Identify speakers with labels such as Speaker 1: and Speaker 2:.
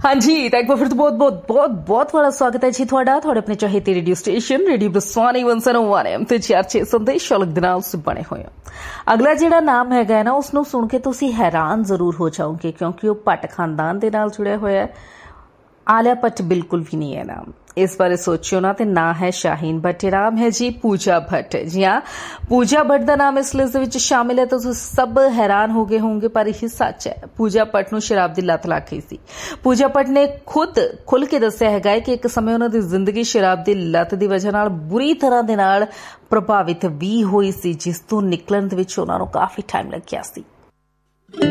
Speaker 1: हाँ जी, तो एक बार फिर तो बहुत बहुत बहुत बहुत बड़ा स्वागत है जी ਤੁਹਾਡਾ ਆਪਣੇ ਚਾਹਤੇ ਰੇਡੀਓ ਸਟੇਸ਼ਨ ਰੇਡੀਓ ਬਸਵਾਨੀ 101 ਐਮ ਤੇ ਚਰਚੇ ਸੰਦੇਸ਼ ਅਲਗ ਦੇ ਨਾਲ ਸੇ ਬਣੇ ਹੋਏ ਆ। ਅਗਲਾ ਜਿਹੜਾ ਨਾਮ ਹੈਗਾ ਹੈ ਨਾ ਉਸ ਨੂੰ ਸੁਣ ਕੇ ਤੁਸੀਂ ਹੈਰਾਨ ਜ਼ਰੂਰ ਹੋ ਜਾਓਗੇ ਕਿਉਂਕਿ ਉਹ ਭੱਟ ਖਾਨਦਾਨ ਦੇ ਨਾਲ ਜੁੜਿਆ ਹੋਇਆ ਹੈ। आलिया भट्ट बिल्कुल भी नहीं है नाम, इस बारे सोचियो ना। ते ना है शाहीन भट्ट, नाम है जी पूजा भट्ट। जी हाँ, पूजा भट्ट का नाम इस लिस्ट विच शामिल है तो सब हैरान हो गए होंगे, पर यही सच है। पूजा भट्ट नूं शराब दी लत लग गई सी। पूजा भट्ट ने खुद खुल के दस्सिया है कि एक समय उन्हां दी जिंदगी शराब दी लत दी वजह नाल बुरी तरह दे नाल प्रभावित भी हुई सी, जिस तों निकलण दे विच उन्हां नूं काफी टाइम लग गया सी।